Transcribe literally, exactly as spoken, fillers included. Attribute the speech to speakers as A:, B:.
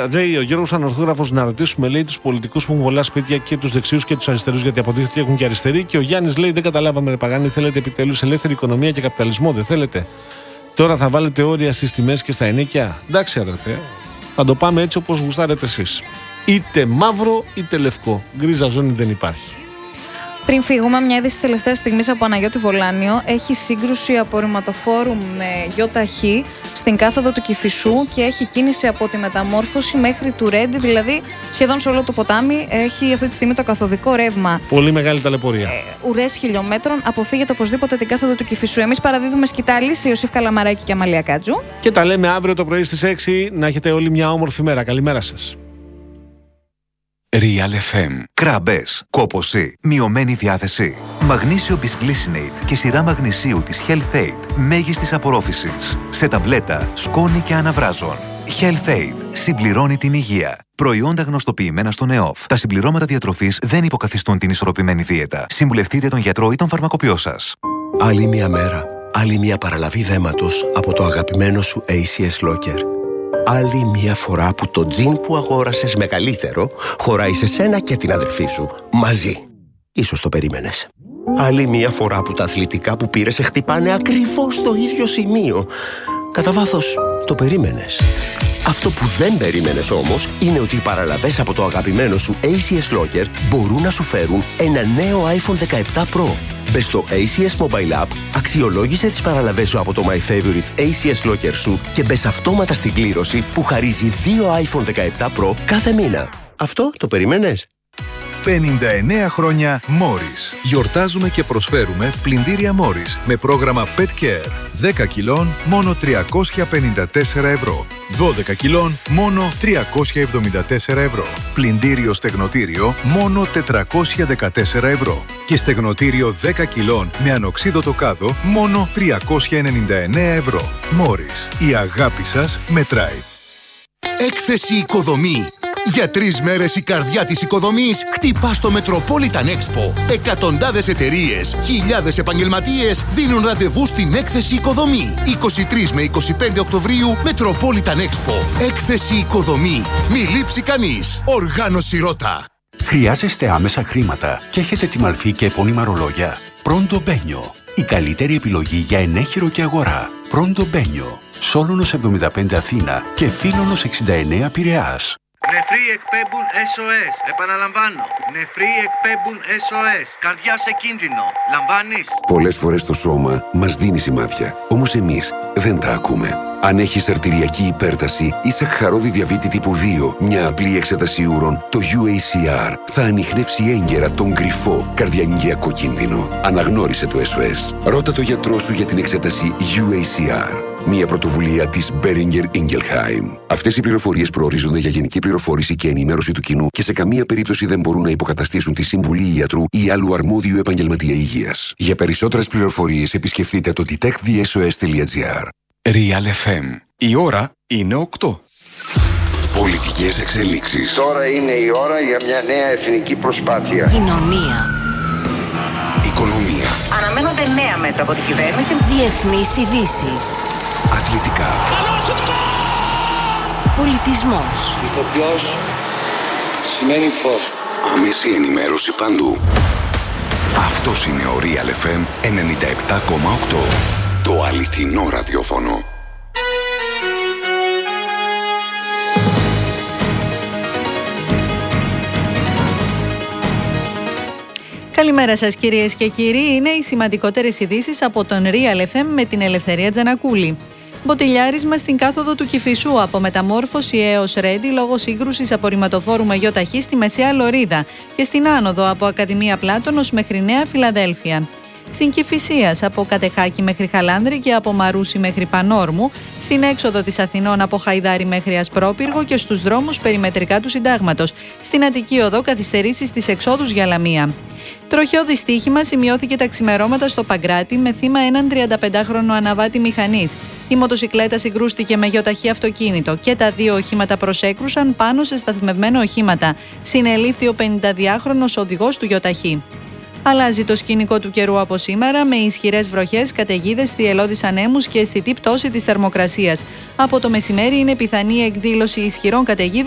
A: λέει ο Γιώργος Ανορθόγραφος, να ρωτήσουμε, λέει, τους πολιτικούς που έχουν πολλά σπίτια και τους δεξιούς και τους αριστερούς, γιατί αποδείχθηκε έχουν και αριστεροί. Και ο Γιάννης λέει: δεν καταλάβαμε, ρε Παγάνη, θέλετε επιτέλους ελεύθερη οικονομία και καπιταλισμό, δεν θέλετε? Τώρα θα βάλετε όρια στις τιμές και στα ενοίκια? Εντάξει, αδερφέ, θα το πάμε έτσι όπως γουστάρετε εσείς. Είτε μαύρο είτε λευκό. Γκρίζα ζώνη δεν υπάρχει.
B: Πριν φύγουμε, μια είδηση τελευταία στιγμή από Παναγιώτη Βολάνιο. Έχει σύγκρουση απορριμματοφόρου με ΙΧ στην κάθοδο του Κηφισού και έχει κίνηση από τη Μεταμόρφωση μέχρι του Ρέντι, δηλαδή σχεδόν σε όλο το ποτάμι. Έχει αυτή τη στιγμή το καθοδικό ρεύμα.
A: Πολύ μεγάλη ταλαιπωρία.
B: Ε, ουρές χιλιόμετρων. Αποφύγετε οπωσδήποτε την κάθοδο του Κηφισού. Εμείς παραδίδουμε σκητάλη σε Ιωσήφ Καλαμαράκη και Αμαλία Κάτζου.
A: Και τα λέμε αύριο το πρωί στις έξι. Να έχετε όλοι μια όμορφη μέρα. Καλημέρα σας.
C: Real εφ εμ. Κράμπες, κόπωση, μειωμένη διάθεση. Μαγνήσιο Bisglycinate και σειρά μαγνησίου της Health-Aid μέγιστης απορρόφησης. Σε ταμπλέτα, σκόνη και αναβράζων. Health-Aid συμπληρώνει την υγεία. Προϊόντα γνωστοποιημένα στον ΕΟΦ. Τα συμπληρώματα διατροφής δεν υποκαθιστούν την ισορροπημένη δίαιτα. Συμβουλευτείτε τον γιατρό ή τον φαρμακοποιό σας.
D: Άλλη μια μέρα, άλλη μια παραλαβή δέματος από το αγαπημένο σου έι σι ες Locker. Άλλη μια φορά που το τζιν που αγόρασες μεγαλύτερο χωράει σε σένα και την αδερφή σου. Μαζί. Ίσως το περίμενες. Άλλη μια φορά που τα αθλητικά που πήρες σε χτυπάνε ακριβώς στο ίδιο σημείο. Κατά βάθος, το περίμενες. Αυτό που δεν περίμενες όμως είναι ότι οι παραλαβές από το αγαπημένο σου έι σι ες Locker μπορούν να σου φέρουν ένα νέο άιφον δεκαεπτά Pro. Μπες στο έι σι ες Mobile App, αξιολόγησε τις παραλαβές σου από το My Favorite έι σι ες Locker σου και μπες αυτόματα στην κλήρωση που χαρίζει δύο άιφον δεκαεπτά Pro κάθε μήνα. Αυτό το περίμενες?
E: πενήντα εννέα χρόνια Morris. Γιορτάζουμε και προσφέρουμε πλυντήρια Morris με πρόγραμμα Pet Care. δέκα κιλών μόνο τριακόσια πενήντα τέσσερα ευρώ. δώδεκα κιλών μόνο τριακόσια εβδομήντα τέσσερα ευρώ. Πλυντήριο στεγνοτήριο μόνο τετρακόσια δεκατέσσερα ευρώ. Και στεγνοτήριο δέκα κιλών με ανοξίδωτο κάδο μόνο τριακόσια ενενήντα εννέα ευρώ. Morris. Η αγάπη σας μετράει.
F: Έκθεση Οικοδομή. Για τρεις μέρες η καρδιά της οικοδομής χτυπά στο Metropolitan Expo. Εκατοντάδες εταιρείες, χιλιάδες επαγγελματίες δίνουν ραντεβού στην Έκθεση Οικοδομή. είκοσι τρεις με είκοσι πέντε Οκτωβρίου Metropolitan Expo. Έκθεση Οικοδομή. Μη λείψει κανείς. Οργάνωση Ρώτα.
D: Χρειάζεστε άμεσα χρήματα και έχετε τη μαλφή και επώνυμα ρολόγια? Pronto Benio. Η καλύτερη επιλογή για ενέχειρο και αγορά. Pronto Benio. Σόλωνος εβδομήντα πέντε Αθήνα και Φίλωνος εξήντα εννέα Πειραιάς.
G: Νεφροί εκπέμπουν ες ο ες. Επαναλαμβάνω. Νεφροί εκπέμπουν ες ο ες. Καρδιά σε κίνδυνο. Λαμβάνεις?
H: Πολλές φορές το σώμα μας δίνει σημάδια. Όμως εμείς δεν τα ακούμε. Αν έχεις αρτηριακή υπέρταση ή σακχαρόδι διαβήτη τύπου δύο, μια απλή εξέταση ούρων, το γιου έι σι αρ θα ανιχνεύσει έγκαιρα τον κρυφό καρδιαγγειακό κίνδυνο. Αναγνώρισε το ες ο ες. Ρώτα το γιατρό σου για την εξέταση γιου έι σι αρ. Μια πρωτοβουλία της Boehringer Ingelheim. Αυτές οι πληροφορίες προορίζονται για γενική πληροφόρηση και ενημέρωση του κοινού και σε καμία περίπτωση δεν μπορούν να υποκαταστήσουν τη συμβουλή ιατρού ή άλλου αρμόδιου επαγγελματία υγείας. Για περισσότερες πληροφορίες επισκεφτείτε το detect the s o s dot g r.
C: Real εφ εμ. Η ώρα είναι οκτώ.
H: Πολιτικές εξελίξεις.
I: Τώρα είναι η ώρα για μια νέα εθνική προσπάθεια.
J: Κοινωνία.
H: Οικονομία.
K: Αναμένονται νέα μέτρα από την κυβέρνηση.
J: Διεθνείς ειδήσεις.
H: Αθλητικά.
J: Πολιτισμός.
I: Ηθοποιός σημαίνει φως.
H: Άμεση ενημέρωση παντού. Αυτός είναι ο Real εφ εμ ενενήντα επτά κόμμα οκτώ. Το αληθινό ραδιόφωνο.
L: Καλημέρα σας κυρίες και κύριοι, είναι οι σημαντικότερες ειδήσεις από τον Real εφ εμ με την Ελευθερία Τζανακούλη. Μποτιλιάρισμα στην κάθοδο του Κηφισού από Μεταμόρφωση έως Ρέντι λόγω σύγκρουσης απορριμματοφόρου με ΙΧ στη Μεσαία Λωρίδα και στην άνοδο από Ακαδημία Πλάτωνος μέχρι Νέα Φιλαδέλφια. Στην Κηφισίας από Κατεχάκη μέχρι Χαλάνδρη και από Μαρούσι μέχρι Πανόρμου, στην έξοδο της Αθηνών από Χαϊδάρη μέχρι Ασπρόπυργο και στους δρόμους περιμετρικά του Συντάγματος. Στην Αττική Οδό καθυστερήσεις στις εξόδους για Λαμία. Τροχαίο δυστύχημα σημειώθηκε τα ξημερώματα στο Παγκράτη με θύμα έναν τριανταπεντάχρονο αναβάτη μηχανής. Η μοτοσικλέτα συγκρούστηκε με γιοταχή αυτοκίνητο και τα δύο οχήματα προσέκρουσαν πάνω σε σταθμευμένο οχήματα. Συνελήφθη ο πενηνταδυάχρονος οδηγός του γιοταχή. Αλλάζει το σκηνικό του καιρού από σήμερα με ισχυρές βροχές, καταιγίδες, θυελλώδεις ανέμους και αισθητή πτώση της θερμοκρασίας. Από το μεσημέρι είναι πιθανή εκδήλωση ισχυρών καταιγίδων